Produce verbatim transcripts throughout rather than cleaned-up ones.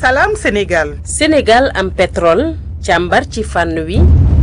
Salam Sénégal. Sénégal am pétrole càmbar ci fànn wi.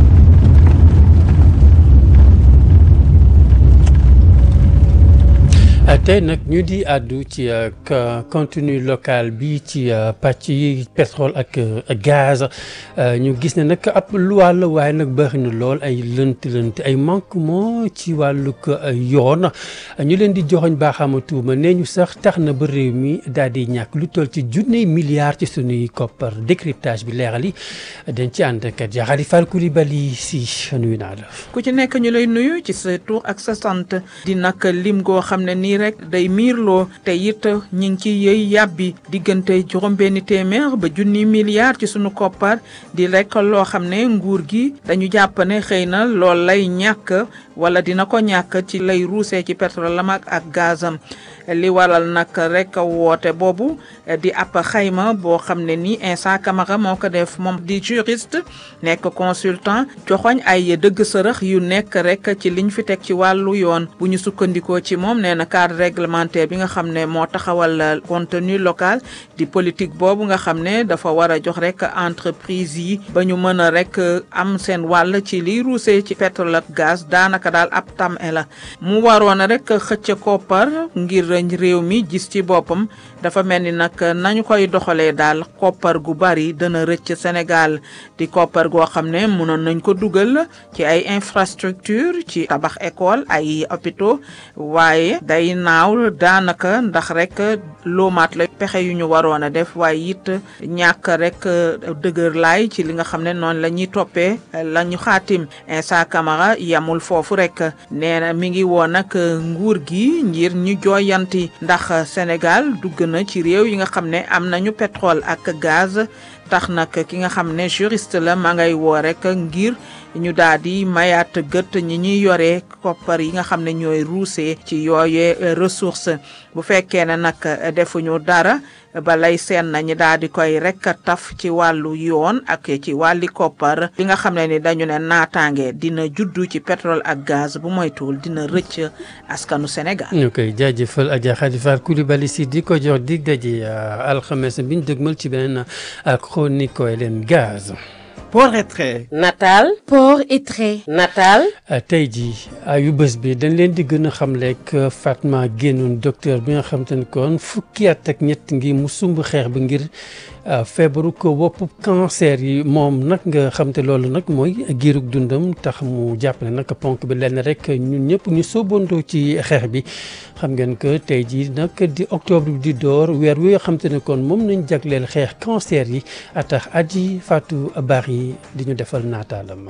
tey nag ñu di àddu ci contenu local bi ci pàcc yi pétrole ak gaz ñu gis ne nag ab loi la waaye nag bëri na lool ay lënt-lënt ay manquement ci wàllug yoon ñu leen di joxoñ baaxaama tuuma nee ñu sax tax na ba réew mi daal di ñàkk lu toll ci junne milliards ci sunuy koppar décryptage bi leeral yi dañ ci ànd ak Adja Khady Fall Coulibaly si nuyu naa la. ku ci nekk ñu lay nuyu ci sa tur ak sa sant di nag lim goo xam ne nii rek day miirloo te it ñi ngi ci yëy yàbbi diggante juróom-benni téeméer ba junni milliards ci sunu koppar di rek loo xam ne nguur gi dañu jàpp ne xëy na lool lay ñàkk wala dina ko ñàkk ci lay ruusee ci pétrole am ak gazam li waral nag rek woote boobu di ab xayma boo xam ne ni Insa Camara moo ko def moom di juriste nekk consultant joxoñ ay dëgg sërëx yu nekk rek ci liñ fi teg ci wàllu yoon bu ñu sukkandikoo ci moom nee na cadre réglementaire bi nga xam ne moo taxawal contenu local di politique boobu nga xam ne dafa war a jox rek entreprise yi ba ñu mën a rek am seen wàll ci liy ruusee ci pétrole ak gaz daanaka daal ab tam e la mu waroon a rek xëcc koppar ngir réew mi gis ci boppam dafa mel ni nag nañu koy doxalee daal koppar gu bari dana rëcc Sénégal di koppar goo xam ne mënoon nañ ko dugal ci ay infrastructure ci tabax école ay hôpitaux waaye day naaw daanaka ndax rek loomaat la pexe yu ñu waroon a def waaye it ñàkk rek dëgër laay ci li nga xam ne noonu la ñuy toppee la ñu xaatim Insa Camara yamul foofu rek nee na mi ngi woon nag nguur gi ngir ñu jooyanti ndax Sénégal dugg na ci réew yi nga xam ne am nañu pétrole ak gaz tax nag ki nga xam ne juriste la ma ngay woo rek ngir ñu daal di mayaat gët ñi ñuy yore koppar yi nga xam ne ñooy ruusee ci yooye ressource bu fekkee ne nag defuñu dara ba lay seen nañu daal di koy rek taf ci wàllu yoon ak ci wàlli koppar li nga xam ne ni dañu ne naataange dina juddu ci pétrole ak gaz bu moytuwul dina rëcc askanu Sénégal. ñu koy jaajëfal Adja Khady Fall Coulibaly si di ko jox dig daje alxames bi ñu dëgmal ci beneen chronique leen gaz. Port et trait. Natal. Port et trait. Natal. tey jii ayu bés bi dañ leen di gën a xamleek Fatma Guenoune docteur bi nga xam te ne kon fukki at ak ñett ngi mu sumb xeex bi ngir feebaru ko wopp cancer yi moom nag nga xam te loolu nag mooy giirug dundam tax mu jàpp ne nag ponk bi lenn rek ñun ñëpp ñu soobandoo ci xeex bi xam ngeen que tey jii nag di octobre bi di door weer wi nga xam te ne kon moom nañ jagleel xeex cancer yi a tax Adji Fatou Bari di ñu defal naataalam.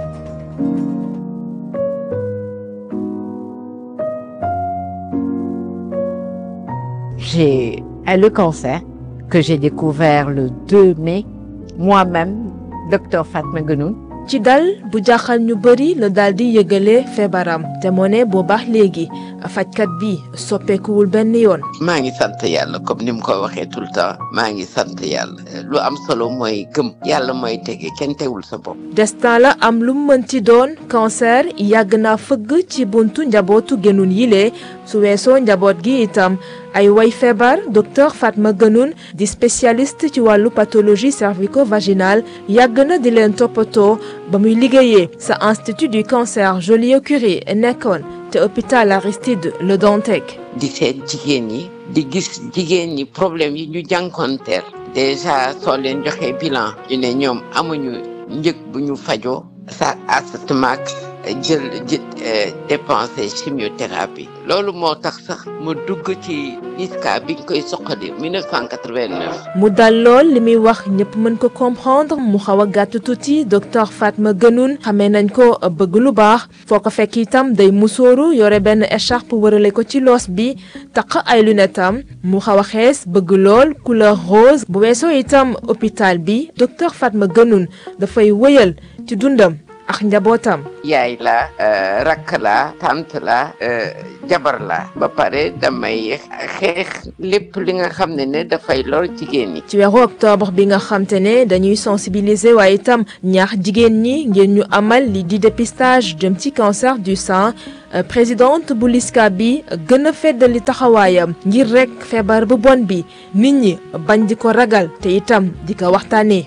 J'ai le cancer que j'ai découvert le deux mai, moi-même, docteur Fatma Guenoune. ci dal bu jaaxal ñu bëri la daal di yëgale feebaram te moo ne boo baax léegi fajkat bi soppeekuwul benn yoon. maa ngi sant yàlla comme ni mu ko waxee tout le temps maa ngi sant yàlla lu am solo mooy gëm yàlla mooy tege kenn teewul sa bopp. destin la am lu mu mën ci doon cancer yàgg naa fëgg ci buntu njabootu Guenoune yile su weesoo njaboot gi itam ay way feebar docteur Fatma Guenoune di spécialiste ci wàllu pathologie cervico-vaginale yàgg na di leen toppatoo ba muy liggéeyee sa institut du cancer Joliot-Curie nekkoon te hôpital Aristide Le Dantec. di seet jigéen ñi di gis jigéen ñi problème yi ñu jànkonteel déjà soo leen joxee bilan ñu ne ñoom amuñu njëg bu ñu fajoo sa asthme jël dépenser chimiothérapie loolu moo tax sax mu dugg ci I S C A bi ñu koy soqali mille neuf cent quatre-vingt-neuf. mu dal lool li muy wax ñëpp mën ko comprendre mu xaw a gàtt tuuti docteur Fatma Guenoune xamee nañ ko bëgg lu baax foo ko fekk itam day musóoru yore benn écharpe wërale ko ci loos bi taq ay lunettes am mu xaw a xees bëgg lool couleur rose bu weesoo itam hôpital bi docteur Fatma Guenoune dafay wëyal ci dundam ak njabootam. yaay la rakk la tante la jabar la ba pare damay xeex lépp li nga xam ne ne dafay lor jigéen ñi. ci weeru octobre bi nga xam te ne dañuy sensibiliser waaye itam ñaax jigéen ñi ngeen ñu amal li di dépistage jëm ci cancer du sein présidente bu LISCA bi gën a feddali taxawaayam ngir rek feebar bu bon bi nit ñi bañ di ko ragal te itam di ko waxtaanee.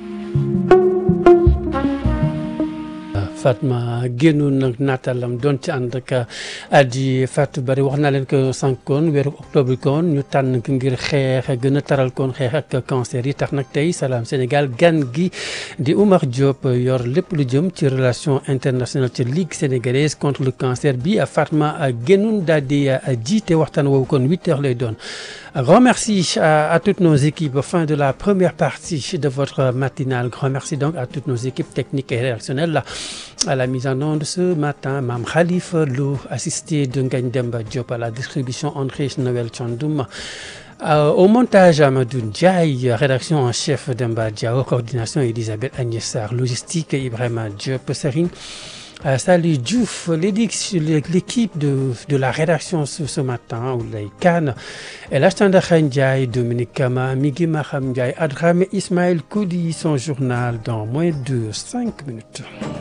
Fatma génnoon nag naatalam doon ci ànd ak di Fatou Bari wax naa leen ko sànq koon weeru octobre koon ñu tànn ko ngir xeex gën a taral koon xeex ak cancer yi tax nag tey Salam Sénégal gan gi di Oumar Diop yor lépp lu jëm ci relation internationale ci Ligue sénégalaise contre le cancer bi Fatma génnoon daal di jiite waxtaan woowu kon huit heures lay doon. Un grand merci à, à toutes nos équipes. Fin de la première partie de votre matinale. Grand merci donc à toutes nos équipes techniques et rédactionnelles. À la mise en onde ce matin, Mam Khalifa Lou, assisté de Ngagne Demba Diop, à la distribution André Noël Tchandoum. Euh, au montage, Amadou Ndiaye, rédaction en chef Demba Diao, coordination Elisabeth Agnès Sarr, logistique Ibrahima Diop, Serine. Euh, salut Diouf, l'équipe de, de la rédaction ce, ce matin, Oulay Khan, Elastanda Khandjaï, Dominique Kama, Migi Maham Ndiaye, Adrame Ismaël Koudi, son journal dans moins de cinq minutes.